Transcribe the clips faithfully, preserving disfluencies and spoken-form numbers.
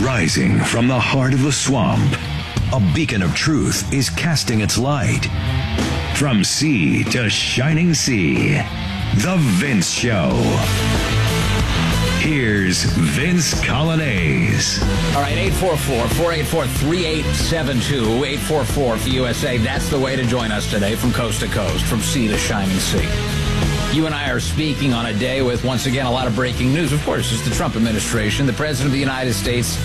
Rising from the heart of the swamp, a beacon of truth is casting its light. From sea to shining sea, The Vince Show. Here's Vince Coglianese. All right, eight four four, four eight four, three eight seven two, eight four four for U S A. That's the way to join us today from coast to coast, from sea to shining sea. You and I are speaking on a day with, once again, a lot of breaking news. Of course, it's the Trump administration. The President of the United States,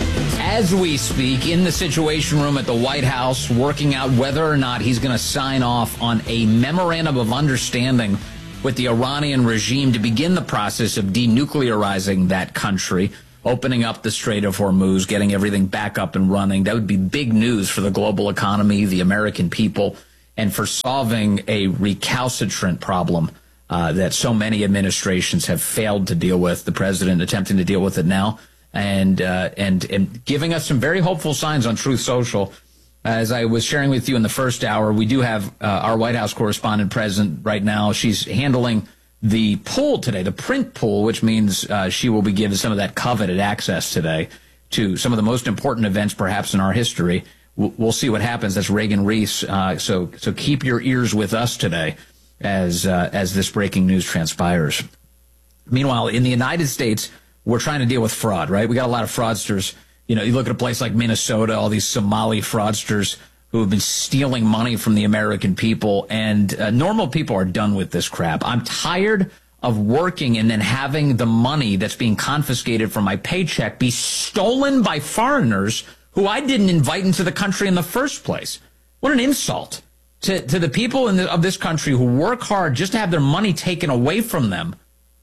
as we speak, in the Situation Room at the White House, working out whether or not he's going to sign off on a memorandum of understanding with the Iranian regime to begin the process of denuclearizing that country, opening up the Strait of Hormuz, getting everything back up and running. That would be big news for the global economy, the American people, and for solving a recalcitrant problem uh, that so many administrations have failed to deal with. The president attempting to deal with it now, and uh, and and giving us some very hopeful signs on Truth Social. As I was sharing with you in the first hour, we do have uh, our White House correspondent present right now. She's handling the pool today, the print pool, which means uh, she will be given some of that coveted access today to some of the most important events perhaps in our history. We'll, we'll see what happens. That's Reagan Reese. Uh, so so keep your ears with us today as uh, as this breaking news transpires. Meanwhile, in the United States, we're trying to deal with fraud, right? We got a lot of fraudsters. You know, you look at a place like Minnesota, all these Somali fraudsters who have been stealing money from the American people, and uh, normal people are done with this crap. I'm tired of working and then having the money that's being confiscated from my paycheck be stolen by foreigners who I didn't invite into the country in the first place. What an insult to, to the people in the, of this country who work hard just to have their money taken away from them,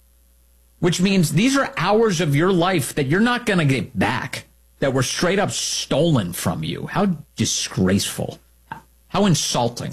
which means these are hours of your life that you're not going to get back, that were straight up stolen from you. How disgraceful. How insulting.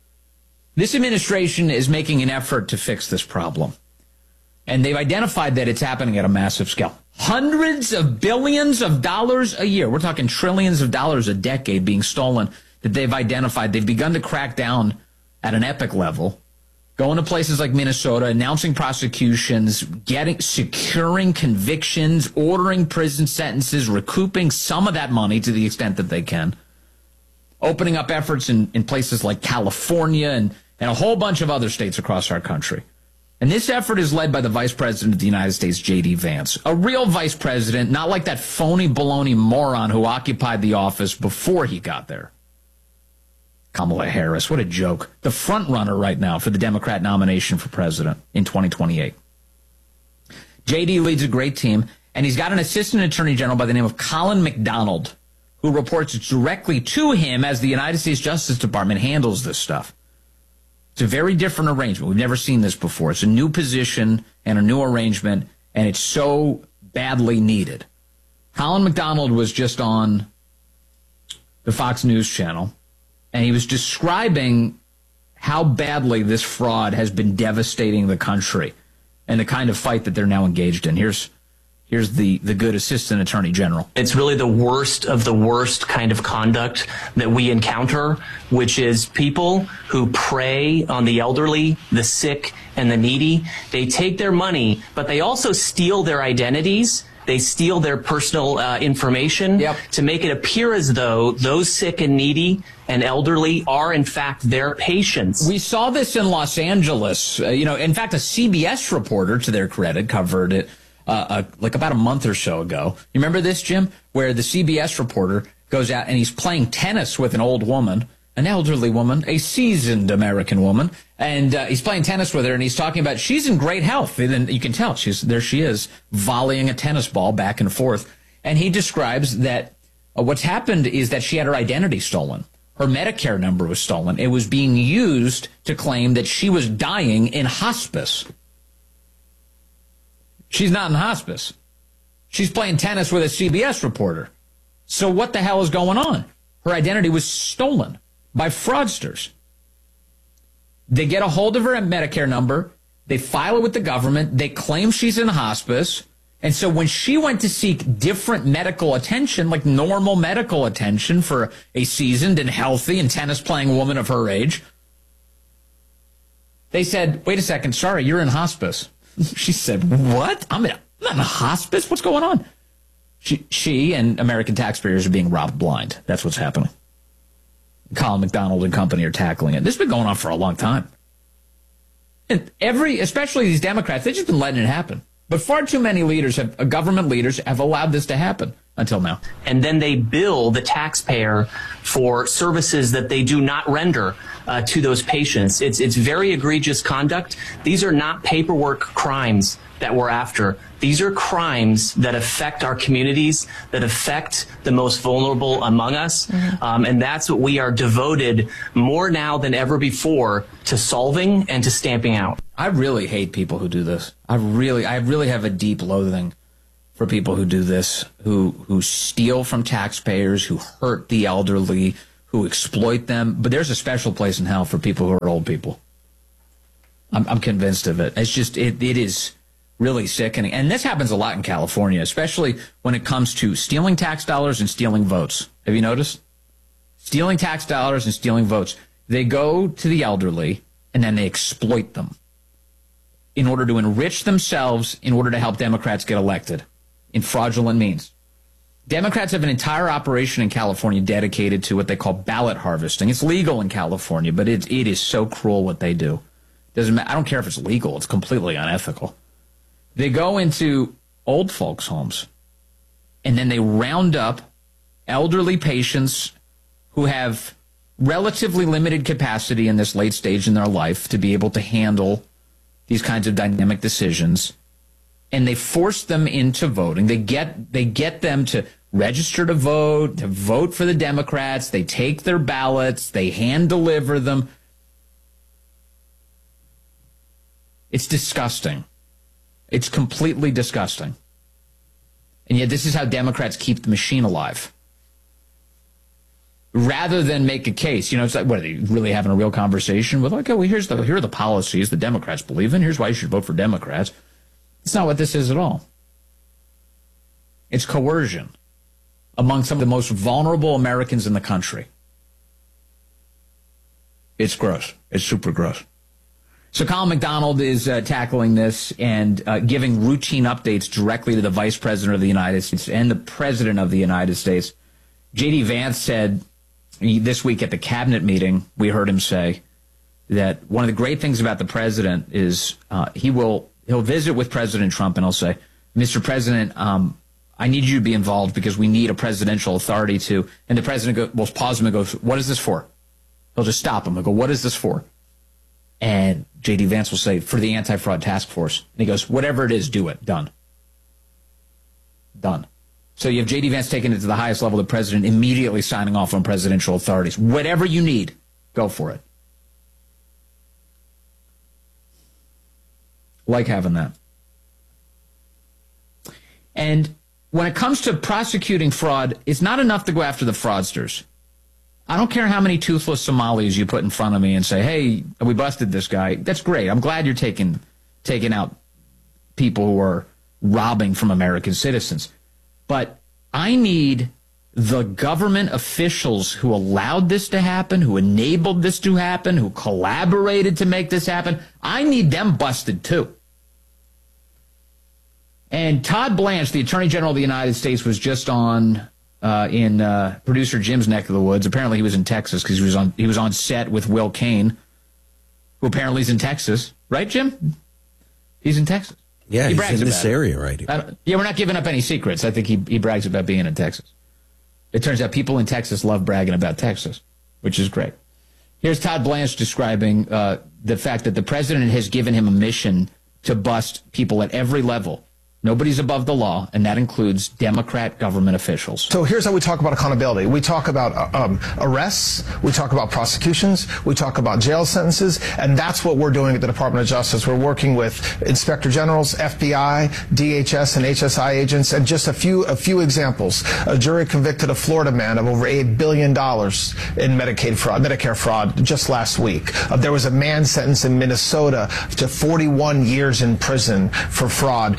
This administration is making an effort to fix this problem. And they've identified that it's happening at a massive scale. Hundreds of billions of dollars a year. We're talking trillions of dollars a decade being stolen that they've identified. They've begun to crack down at an epic level. Going to places like Minnesota, announcing prosecutions, getting, securing convictions, ordering prison sentences, recouping some of that money to the extent that they can, opening up efforts in, in places like California and, and a whole bunch of other states across our country. And this effort is led by the Vice President of the United States, J D Vance, a real vice president, not like that phony baloney moron who occupied the office before he got there. Kamala Harris, what a joke. The front runner right now for the Democrat nomination for president in twenty twenty-eight. J D leads a great team, and he's got an assistant attorney general by the name of Colin McDonald, who reports directly to him as the United States Justice Department handles this stuff. It's a very different arrangement. We've never seen this before. It's a new position and a new arrangement, and it's so badly needed. Colin McDonald was just on the Fox News channel, and he was describing how badly this fraud has been devastating the country and the kind of fight that they're now engaged in. Here's here's the, the good assistant attorney general. It's really the worst of the worst kind of conduct that we encounter, which is people who prey on the elderly, the sick, and the needy. They take their money, but they also steal their identities. They steal their personal uh, information yep. to make it appear as though those sick and needy and elderly are, in fact, their patients. We saw this in Los Angeles. Uh, you know, in fact, a C B S reporter, to their credit, covered it uh, uh, like about a month or so ago. You remember this, Jim, where the C B S reporter goes out and he's playing tennis with an old woman, an elderly woman, a seasoned American woman, and uh, he's playing tennis with her, and he's talking about she's in great health. And then you can tell she's there. She is volleying a tennis ball back and forth, and he describes that uh, what's happened is that she had her identity stolen. Her Medicare number was stolen. It was being used to claim that she was dying in hospice. She's not in hospice. She's playing tennis with a C B S reporter. So what the hell is going on? Her identity was stolen by fraudsters. They get a hold of her Medicare number. They file it with the government. They claim she's in hospice. And so when she went to seek different medical attention, like normal medical attention for a seasoned and healthy and tennis-playing woman of her age, they said, wait a second, sorry, you're in hospice. She said, what? I'm in, I'm not in a hospice? What's going on? She, she and American taxpayers are being robbed blind. That's what's happening. Colin McDonald and company are tackling it. This has been going on for a long time. And every, especially these Democrats, they've just been letting it happen. But far too many leaders, have, uh, government leaders, have allowed this to happen until now. And then they bill the taxpayer for services that they do not render uh, to those patients. It's it's very egregious conduct. These are not paperwork crimes that we're after. These are crimes that affect our communities, that affect the most vulnerable among us. Mm-hmm. Um, and that's what we are devoted more now than ever before to solving and to stamping out. I really hate people who do this. I really, I really have a deep loathing for people who do this, who, who steal from taxpayers, who hurt the elderly, who exploit them. But there's a special place in hell for people who are old people. I'm, I'm convinced of it. It's just, it, it is really sickening. And this happens a lot in California, especially when it comes to stealing tax dollars and stealing votes. Have you noticed? Stealing tax dollars and stealing votes. They go to the elderly and then they exploit them in order to enrich themselves, in order to help Democrats get elected in fraudulent means. Democrats have an entire operation in California dedicated to what they call ballot harvesting. It's legal in California, but it, it is so cruel what they do. Doesn't matter. I don't care if it's legal. It's completely unethical. They go into old folks' homes, and then they round up elderly patients who have relatively limited capacity in this late stage in their life to be able to handle these kinds of dynamic decisions, and they force them into voting. They get they get them to register to vote, to vote for the Democrats. They take their ballots. They hand deliver them. It's disgusting. It's completely disgusting. And yet this is how Democrats keep the machine alive. Rather than make a case, you know, it's like, what, are they really having a real conversation with, like, oh, well, here's the, here are the policies the Democrats believe in. Here's why you should vote for Democrats. It's not what this is at all. It's coercion among some of the most vulnerable Americans in the country. It's gross. It's super gross. So Colin McDonald is uh, tackling this and uh, giving routine updates directly to the Vice President of the United States and the President of the United States. J D. Vance said he, this week at the cabinet meeting, we heard him say that one of the great things about the president is uh, he will he'll visit with President Trump and he'll say, Mister President, um, I need you to be involved because we need a presidential authority to. And the president go, will pause him and goes, what is this for? He'll just stop him and go, what is this for? And J D. Vance will say, for the anti-fraud task force. And he goes, whatever it is, do it. Done. Done. So you have J D. Vance taking it to the highest level, the president immediately signing off on presidential authorities. Whatever you need, go for it. Like having that. And when it comes to prosecuting fraud, it's not enough to go after the fraudsters. I don't care how many toothless Somalis you put in front of me and say, hey, we busted this guy. That's great. I'm glad you're taking taking out people who are robbing from American citizens. But I need the government officials who allowed this to happen, who enabled this to happen, who collaborated to make this happen. I need them busted too. And Todd Blanche, the Attorney General of the United States, was just on uh, in uh, producer Jim's neck of the woods. Apparently he was in Texas because he was on he was on set with Will Cain, who apparently is in Texas. Right, Jim? He's in Texas. Yeah, he he's in this it. area, right? Yeah, we're not giving up any secrets. I think he, he brags about being in Texas. It turns out people in Texas love bragging about Texas, which is great. Here's Todd Blanche describing uh, the fact that the president has given him a mission to bust people at every level. Nobody's above the law, and that includes Democrat government officials. So here's how we talk about accountability. We talk about um, arrests, we talk about prosecutions, we talk about jail sentences, and that's what we're doing at the Department of Justice. We're working with Inspector Generals, F B I, D H S, and H S I agents, and just a few a few examples. A jury convicted a Florida man of over eight billion dollars in Medicaid fraud, Medicare fraud just last week. Uh, there was a man sentenced in Minnesota to forty-one years in prison for fraud. And these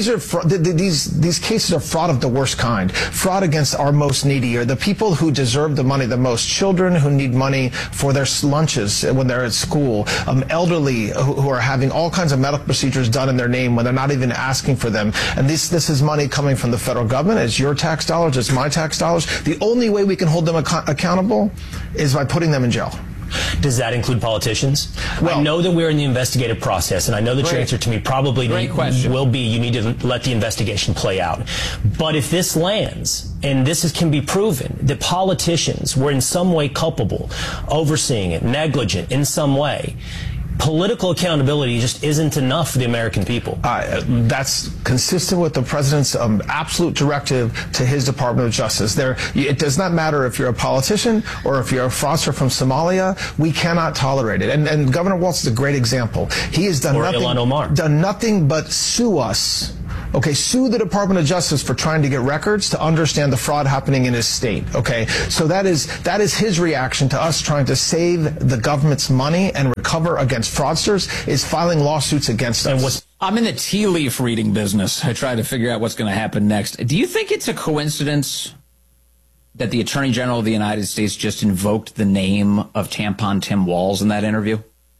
these are fra- th- th- these these cases are fraud of the worst kind. Fraud against our most needy, or the people who deserve the money the most. Children who need money for their lunches when they're at school. Um, elderly who, who are having all kinds of medical procedures done in their name when they're not even asking for them. And this this is money coming from the federal government. It's your tax dollars. It's my tax dollars. The only way we can hold them ac- accountable is by putting them in jail. Does that include politicians? Well, I know that we're in the investigative process, and I know that your answer to me probably Great need, question. will be you need to let the investigation play out. But if this lands, and this is, can be proven, that politicians were in some way culpable, overseeing it, negligent in some way, political accountability just isn't enough for the American people. Uh, that's consistent with the president's um, absolute directive to his Department of Justice. There, it does not matter if you're a politician or if you're a fraudster from Somalia. We cannot tolerate it. And, and Governor Walz is a great example. He has done Or nothing, Ilhan Omar. done nothing but sue us. Okay, sue the Department of Justice for trying to get records to understand the fraud happening in his state. Okay, so that is that is his reaction to us trying to save the government's money and recover against fraudsters, is filing lawsuits against And us. what's I'm in the tea leaf reading business. I try to figure out what's going to happen next. Do you think it's a coincidence that the Attorney General of the United States just invoked the name of Tampon Tim Walz in that interview?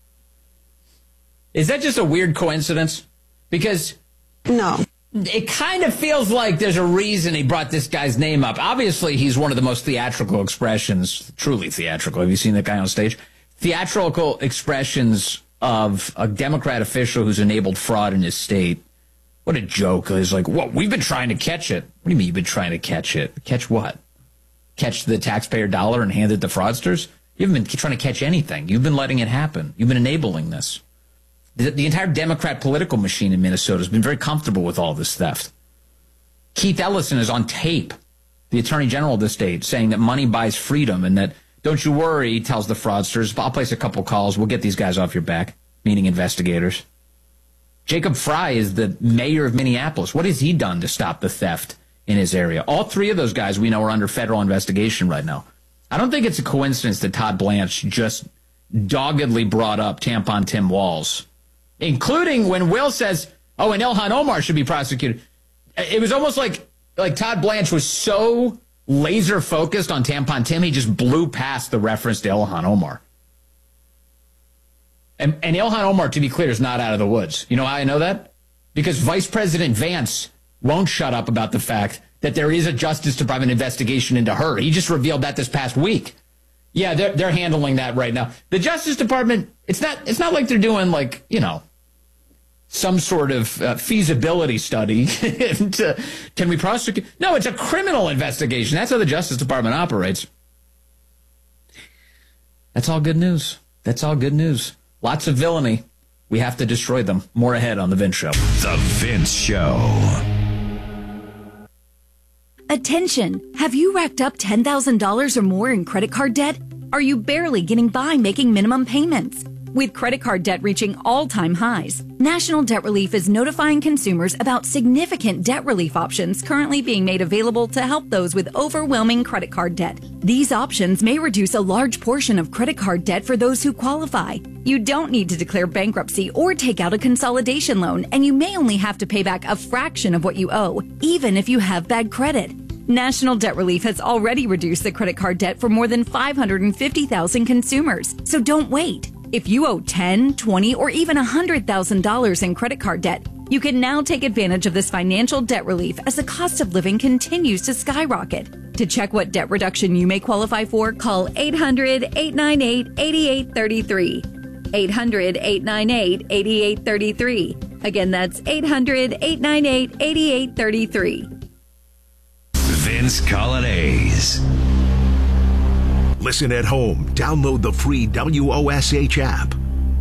Is that just a weird coincidence? Because No. it kind of feels like there's a reason he brought this guy's name up. Obviously, he's one of the most theatrical expressions, truly theatrical. Have you seen that guy on stage? Theatrical expressions of a Democrat official who's enabled fraud in his state. What a joke. It's like, well, we've been trying to catch it. What do you mean you've been trying to catch it? Catch what? Catch the taxpayer dollar and hand it to fraudsters? You haven't been trying to catch anything. You've been letting it happen. You've been enabling this. The, the entire Democrat political machine in Minnesota has been very comfortable with all this theft. Keith Ellison is on tape, the Attorney General of the state, saying that money buys freedom and that, don't you worry, he tells the fraudsters, I'll place a couple calls, we'll get these guys off your back, meaning investigators. Jacob Fry is the mayor of Minneapolis. What has he done to stop the theft in his area? All three of those guys we know are under federal investigation right now. I don't think it's a coincidence that Todd Blanche just doggedly brought up Tampon Tim Walz, including when Will says, oh, and Ilhan Omar should be prosecuted. It was almost like like Todd Blanche was so laser focused on Tampon Tim, he just blew past the reference to Ilhan Omar. And, and Ilhan Omar, to be clear, is not out of the woods. You know how I know that? Because Vice President Vance won't shut up about the fact that there is a Justice Department investigation into her. He just revealed that this past week. Yeah, they're, they're handling that right now. The Justice Department, it's not it's not like they're doing, like, you know, some sort of uh, feasibility study. to, can we prosecute? No, it's a criminal investigation. That's how the Justice Department operates. That's all good news. That's all good news. Lots of villainy. We have to destroy them. More ahead on The Vince Show. The Vince Show. Attention! Have you racked up ten thousand dollars or more in credit card debt? Are you barely getting by making minimum payments? With credit card debt reaching all-time highs, National Debt Relief is notifying consumers about significant debt relief options currently being made available to help those with overwhelming credit card debt. These options may reduce a large portion of credit card debt for those who qualify. You don't need to declare bankruptcy or take out a consolidation loan, and you may only have to pay back a fraction of what you owe, even if you have bad credit. National Debt Relief has already reduced the credit card debt for more than five hundred fifty thousand consumers, so don't wait. If you owe ten thousand dollars, twenty thousand dollars, or even one hundred thousand dollars in credit card debt, you can now take advantage of this financial debt relief as the cost of living continues to skyrocket. To check what debt reduction you may qualify for, call eight hundred, eight nine eight, eight eight three three. eight hundred, eight nine eight, eight eight three three. Again, that's eight hundred, eight nine eight, eight eight three three. Vince Colonnese. Listen at home. Download the free W O S H app.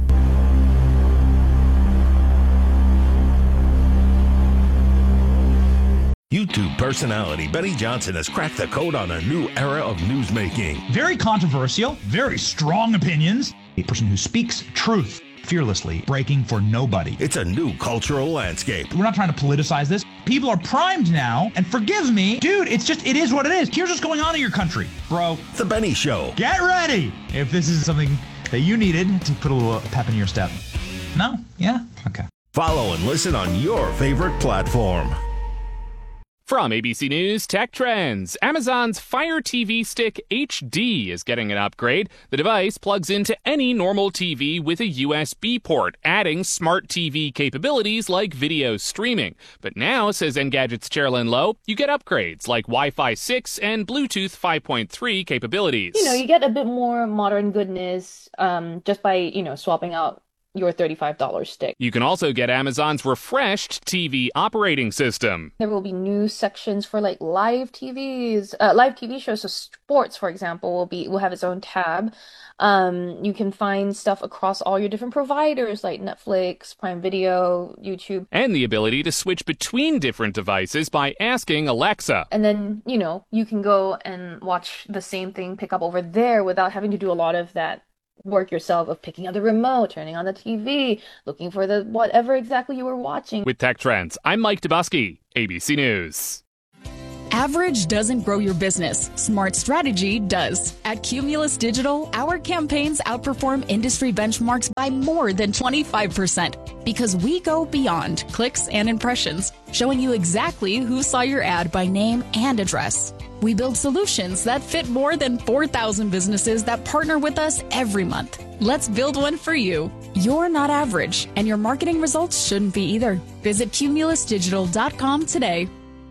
YouTube personality Benny Johnson has cracked the code on a new era of newsmaking. Very controversial, very strong opinions. A person who speaks truth fearlessly, breaking for nobody. It's a new cultural landscape. We're not trying to politicize this. People are primed now, and forgive me, dude, it's just, it is what it is. Here's what's going on in your country, bro. The Benny Show. Get ready if this is something that you needed to put a little pep in your step. No? Yeah? Okay. Follow and listen on your favorite platform. From A B C News Tech Trends, Amazon's Fire T V Stick H D is getting an upgrade. The device plugs into any normal T V with a U S B port, adding smart T V capabilities like video streaming. But now, says Engadget's Chairlyn Lowe, you get upgrades like Wi-Fi six and Bluetooth five point three capabilities. You know, you get a bit more modern goodness um, just by, you know, swapping out your thirty-five dollars stick. You can also get Amazon's refreshed T V operating system. There will be new sections for like live T Vs, uh, live T V shows. So sports, for example, will be will have its own tab. Um, you can find stuff across all your different providers like Netflix, Prime Video, YouTube. And the ability to switch between different devices by asking Alexa. And then, you know, you can go and watch the same thing pick up over there without having to do a lot of that work yourself of picking up the remote, turning on the T V, looking for the whatever exactly you were watching. With Tech Trends, I'm Mike Dubusky, A B C News. Average doesn't grow your business. Smart strategy does. At Cumulus Digital, our campaigns outperform industry benchmarks by more than twenty-five percent because we go beyond clicks and impressions, showing you exactly who saw your ad by name and address. We build solutions that fit more than four thousand businesses that partner with us every month. Let's build one for you. You're not average, and your marketing results shouldn't be either. Visit cumulus digital dot com today.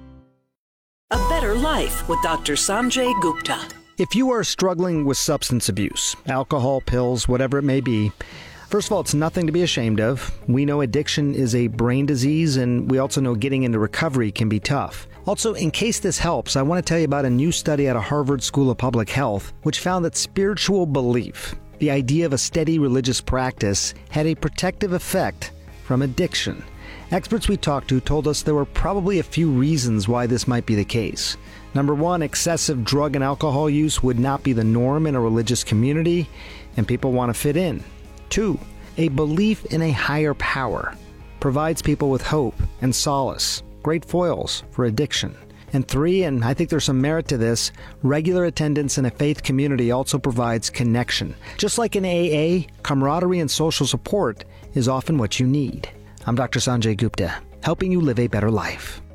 A Better Life with Doctor Sanjay Gupta. If you are struggling with substance abuse, alcohol, pills, whatever it may be, first of all, it's nothing to be ashamed of. We know addiction is a brain disease, and we also know getting into recovery can be tough. Also, in case this helps, I want to tell you about a new study out of Harvard School of Public Health, which found that spiritual belief, the idea of a steady religious practice, had a protective effect from addiction. Experts we talked to told us there were probably a few reasons why this might be the case. Number one, excessive drug and alcohol use would not be the norm in a religious community, and people want to fit in. Two, a belief in a higher power provides people with hope and solace, great foils for addiction. And three, and I think there's some merit to this, regular attendance in a faith community also provides connection. Just like in A A, camaraderie and social support is often what you need. I'm Doctor Sanjay Gupta, helping you live a better life.